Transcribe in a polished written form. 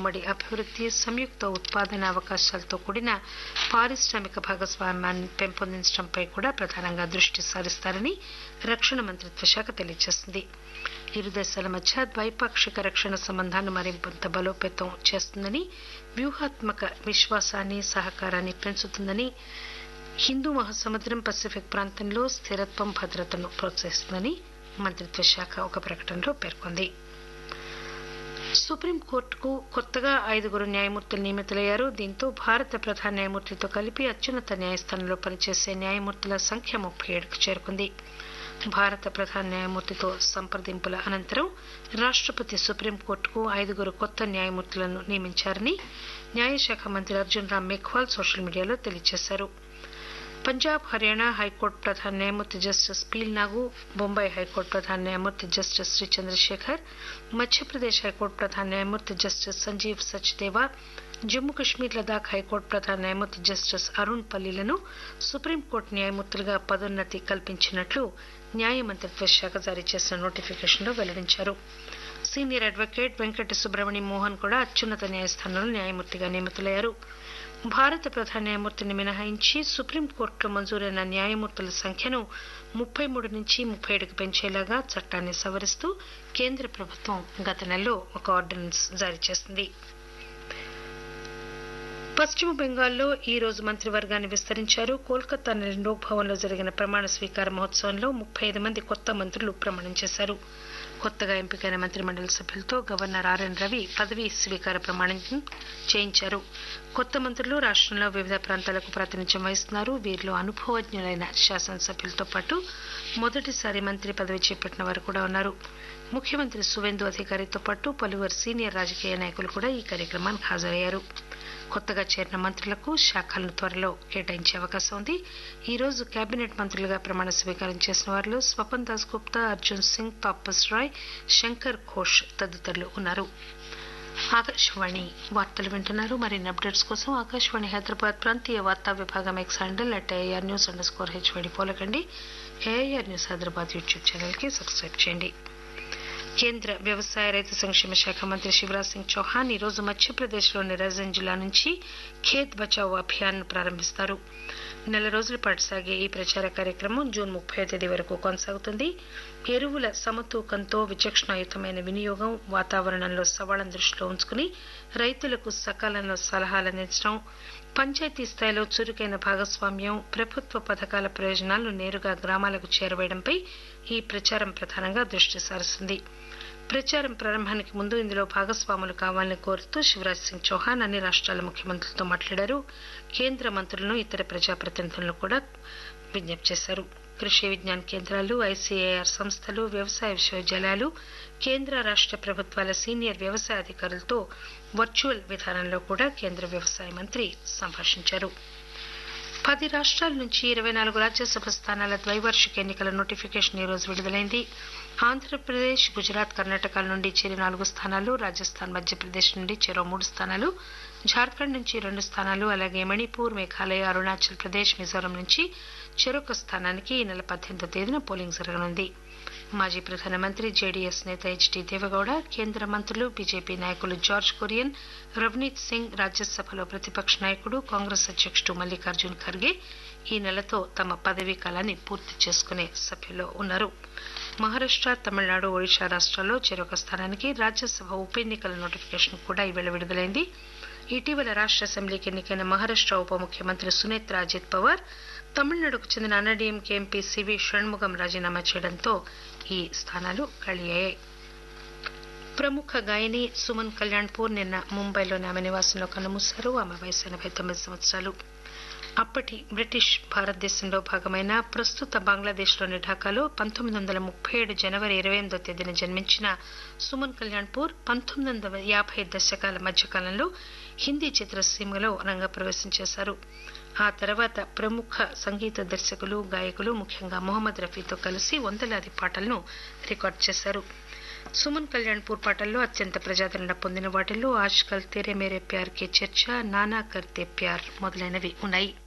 ఉమ్మడి అభివృద్ధి, సంయుక్త ఉత్పాదన అవకాశాలతో కూడిన పారిశ్రామిక భాగస్వామ్యాన్ని పెంపొందించడంపై కూడా ప్రధానంగా దృష్టి సారిస్తారని రక్షణ మంత్రిత్వ శాఖ తెలియజేసింది. ఇరు దేశాల మధ్య ద్వైపాక్షిక రక్షణ సంబంధాన్ని మరింత బలోపేతం చేస్తుందని, వ్యూహాత్మక విశ్వాసాన్ని, సహకారాన్ని పెంచుతుందని, హిందూ మహాసముద్రం, పసిఫిక్ ప్రాంతంలో స్థిరత్వం, భద్రతను ప్రోత్సహిస్తుందని మంత్రిత్వ శాఖ ఒక ప్రకటనలో పేర్కొంది. సుప్రీంకోర్టుకు కొత్తగా 5 న్యాయమూర్తులు నియమితులయ్యారు. దీంతో భారత ప్రధాన న్యాయమూర్తితో కలిపి అత్యున్నత న్యాయస్థానంలో పనిచేసే న్యాయమూర్తుల సంఖ్య 37కు చేరుకుంది. భారత ప్రధాన న్యాయమూర్తితో సంప్రదింపుల అనంతరం రాష్టపతి సుప్రీంకోర్టుకు 5 కొత్త న్యాయమూర్తులను నియమించారని న్యాయశాఖ మంత్రి అర్జున్ రామ్ మేఘ్వాల్ సోషల్ మీడియాలో తెలియజేశారు. పంజాబ్, హర్యానా హైకోర్టు ప్రధాన న్యాయమూర్తి జస్టిస్ పీల్ నాగు, బొంబాయి హైకోర్టు ప్రధాన న్యాయమూర్తి జస్టిస్ శ్రీ చంద్రశేఖర్, మధ్యప్రదేశ్ హైకోర్టు ప్రధాన న్యాయమూర్తి జస్టిస్ సంజీవ్ సచ్దేవా, జమ్మూ కశ్మీర్, లదాఖ్ హైకోర్టు ప్రధాన న్యాయమూర్తి జస్టిస్ అరుణ్ పల్లీలను సుప్రీంకోర్టు న్యాయమూర్తులుగా పదోన్నతి కల్పించినట్లు న్యాయ మంత్రిత్వ శాఖ జారీ చేసిన నోటిఫికేషన్లో వెల్లడించారు. సీనియర్ అడ్వకేట్ వెంకట సుబ్రహ్మణ్యం మోహన్ కూడా అత్యున్నత న్యాయస్థానంలో న్యాయమూర్తిగా నియమితులయ్యారు. భారత ప్రధాన న్యాయమూర్తిని మినహాయించి సుప్రీంకోర్టులో మంజూరైన న్యాయమూర్తుల సంఖ్యను 33 నుంచి 37కు పెంచేలాగా చట్టాన్ని సవరిస్తూ కేంద్ర ప్రభుత్వం గత నెలలో ఒక ఆర్డినెన్స్ జారీ చేసింది. పశ్చిమ బెంగాల్లో ఈ రోజు మంత్రివర్గాన్ని విస్తరించారు. కోల్కతాలోని లోక్ భవన్లో జరిగిన ప్రమాణ స్వీకార మహోత్సవంలో 35 మంది కొత్త మంత్రులు ప్రమాణం చేశారు. కొత్తగా ఎంపికైన మంత్రిమండలి సభ్యులతో గవర్నర్ ఆర్ఎన్ రవి పదవీ స్వీకార ప్రమాణం చేయించారు. కొత్త మంత్రులు రాష్టంలో వివిధ ప్రాంతాలకు ప్రాతినిధ్యం వహిస్తున్నారు. వీరిలో అనుభవజ్ఞులైన శాసనసభ్యులతో పాటు మొదటిసారి మంత్రి పదవి చేపట్టిన వారు కూడా ఉన్నారు. ముఖ్యమంత్రి సువేందు అధికారితో పాటు పలువురు సీనియర్ రాజకీయ నాయకులు కూడా ఈ కార్యక్రమానికి హాజరయ్యారు. కొత్తగా చేరిన మంత్రులకు శాఖలను త్వరలో కేటాయించే అవకాశం ఉంది. ఈ రోజు కేబినెట్ మంత్రులుగా ప్రమాణ స్వీకారం చేసిన వారిలో స్వపన్ దాస్ గుప్తా, అర్జున్ సింగ్, తాపస్ రాయ్, శంకర్ ఘోష్ తదితరులు ఉన్నారు. ఆకాశవాణి వార్తలు వింటున్నారు. మరిన్ని అప్డేట్స్ కోసం ఆకాశవాణి హైదరాబాద్ ప్రాంతీయ వార్తా విభాగం ఎక్స్ హ్యాండిల్ @AIRnews_HYD ఫాలో కండి. AIR news Hyderabad YouTube channel కి సబ్స్క్రైబ్ చేయండి. కేంద్ర వ్యవసాయ రైతు సంక్షేమ శాఖ మంత్రి శివరాజ్ సింగ్ చౌహాన్ ఈ రోజు మధ్యప్రదేశ్లోని రైజన్ జిల్లా నుంచి ఖేత్ బచావో అభియాన్ ప్రారంభిస్తారు. 1 నెల రోజుల పాటు సాగే ఈ ప్రచార కార్యక్రమం జూన్ 30వ తేదీ వరకు కొనసాగుతుంది. ఎరువుల సమతూకంతో విచక్షణాయుతమైన వినియోగం, వాతావరణంలో సవాళ్లను దృష్టిలో ఉంచుకుని రైతులకు సకాలంలో సలహాలు అందించడం, పంచాయతీ స్థాయిలో చురుకైన భాగస్వామ్యం, ప్రభుత్వ పథకాల ప్రయోజనాలను నేరుగా గ్రామాలకు చేరవేయడంపై ఈ ప్రచారం ప్రధానంగా దృష్టి సారిస్తుంది. ప్రచారం ప్రారంభానికి ముందు ఇందులో భాగస్వాములు కావాలని కోరుతూ శివరాజ్ సింగ్ చౌహాన్ అన్ని రాష్ట్రాల ముఖ్యమంత్రులతో మాట్లాడారు. కేంద్ర మంత్రులను, ఇతర ప్రజాప్రతినిధులను కూడా విజ్ఞప్తి చేశారు. కృషి విజ్ఞాన కేంద్రాలు, ICAR సంస్థలు, వ్యవసాయ విశ్వవిద్యాలయాలు, కేంద్ర రాష్ట్ర ప్రభుత్వాల సీనియర్ వ్యవసాయ అధికారులతో వర్చువల్ విధానంలో కూడా కేంద్ర వ్యవసాయ మంత్రి సంభాషించారు. 10 రాష్ట్రాల నుంచి 24 రాజ్యసభ స్థానాల ద్వైవార్షిక ఎన్నికల నోటిఫికేషన్ ఈ రోజు విడుదలైంది. ఆంధ్రప్రదేశ్, గుజరాత్, కర్ణాటకల నుండి చెరి 4 స్థానాలు, రాజస్థాన్, మధ్యప్రదేశ్ నుండి చెరో 3 స్థానాలు, జార్ఖండ్ నుంచి 2 స్థానాలు, అలాగే మణిపూర్, మేఘాలయ, అరుణాచల్ ప్రదేశ్, మిజోరం నుంచి చెరొక స్థానానికి ఈ నెల 18వ తేదీన పోలింగ్ జరగనుంది. మాజీ ప్రధానమంత్రి, జేడీఎస్ నేత హెచ్డీ దేవగౌడ, కేంద్ర మంత్రులు, బీజేపీ నాయకులు జార్జ్ కురియన్, రవనీత్ సింగ్, రాజ్యసభలో ప్రతిపక్ష నాయకుడు, కాంగ్రెస్ అధ్యక్షుడు మల్లికార్జున్ ఖర్గే ఈ నెలతో తమ పదవీ కాలాన్ని పూర్తి చేసుకునే సభ్యుల్లో ఉన్నారు. మహారాష్ట్ర, తమిళనాడు, ఒడిశా రాష్ట్రాల్లో చెరొక స్థానానికి రాజ్యసభ ఉప ఎన్నికల నోటిఫికేషన్ కూడా ఈవేళ విడుదలైంది. ఇటీవల రాష్ట్ర అసెంబ్లీకి ఎన్నికైన మహారాష్ట్ర ఉప ముఖ్యమంత్రి సునేత్ర అజిత్ పవార్, తమిళనాడుకు చెందిన అన్నాడీఎంకే ఎంపీ సివి షణ్ముగం రాజీనామా చేయడంతో ఈ స్థానాలు ఖాళీ అయ్యాయి. ప్రముఖ గాయని సుమన్ కళ్యాణ్పూర్ నిన్న ముంబైలోని ఆమె నివాసంలో కన్నుమూశారు. ఆమె వయసు 89 సంవత్సరాలు. అప్పటి బ్రిటిష్ భారతదేశంలో భాగమైన ప్రస్తుత బంగ్లాదేశ్లోని ఢాకాలో 1937 జనవరి 28వ తేదీన జన్మించిన సుమన్ కళ్యాణ్పూర్ 1950 దశకాల మధ్యకాలంలో హిందీ చిత్రసీమలో రంగప్రవేశం చేశారు. ఆ తర్వాత ప్రముఖ సంగీత దర్శకులు, గాయకులు, ముఖ్యంగా మొహమ్మద్ రఫీతో కలిసి వందలాది పాటలను రికార్డు చేశారు. సుమన్ కళ్యాణ్పూర్ పాటల్లో అత్యంత ప్రజాదరణ పొందిన వాటిల్లో ఆజ్కల్ తెరే మేరే ప్యార్ కే చర్చా, నానా కర్తే ప్యార్ మొదలైనవి ఉన్నాయి.